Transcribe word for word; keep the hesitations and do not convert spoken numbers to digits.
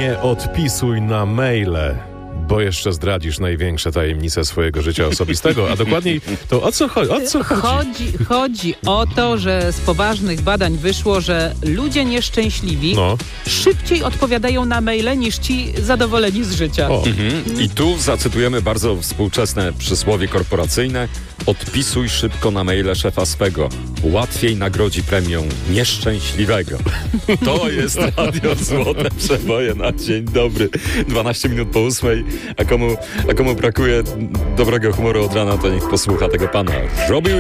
Nie odpisuj na maile, bo jeszcze zdradzisz największe tajemnice swojego życia osobistego. A dokładniej, to o co chodzi? O co chodzi? Chodzi, chodzi o to, że z poważnych badań wyszło, że ludzie nieszczęśliwi No. szybciej odpowiadają na maile niż ci zadowoleni z życia. O. Mhm. I tu zacytujemy bardzo współczesne przysłowie korporacyjne. Odpisuj szybko na maile szefa swego. Łatwiej nagrodzi premią nieszczęśliwego. To jest Radio Złote Przeboje na dzień dobry. dwanaście minut po ósmej. A komu, a komu brakuje dobrego humoru od rana, to niech posłucha tego pana. Robił